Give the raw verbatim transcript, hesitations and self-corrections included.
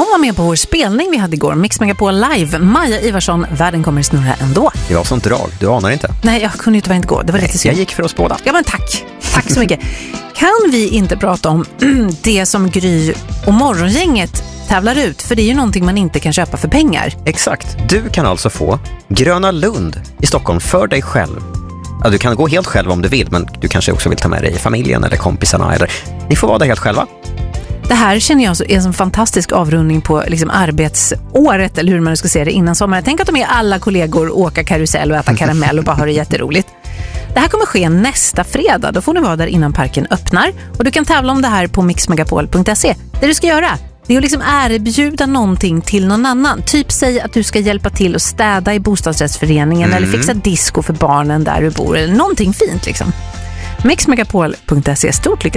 var med på vår spelning vi hade igår. Mix Megapol Live. Maja Ivarsson, världen kommer snurra ändå. Det var sånt drag, du anar inte. Nej, jag kunde ju tyvärr inte gå. Det var Nej, lite synd. jag gick för oss båda. Ja, men tack. Tack så mycket. Kan vi inte prata om det som Gry och Morgongänget tävlar ut? För det är ju någonting man inte kan köpa för pengar. Exakt. Du kan alltså få Gröna Lund i Stockholm för dig själv. Ja, du kan gå helt själv om du vill, men du kanske också vill ta med dig familjen eller kompisarna. Eller... Ni får vara där helt själva. Det här känner jag är en fantastisk avrundning på liksom arbetsåret, eller hur man ska se det, innan sommaren. Tänk att de är alla kollegor, åka karusell och äta karamell och bara ha det jätteroligt. Det här kommer ske nästa fredag. Då får ni vara där innan parken öppnar. Och du kan tävla om det här på mix megapol punkt se. Det du ska göra, det är att liksom erbjuda någonting till någon annan. Typ säg att du ska hjälpa till att städa i bostadsrättsföreningen mm. eller fixa disco för barnen där du bor. Eller någonting fint liksom. mix megapol punkt se. Stort lycka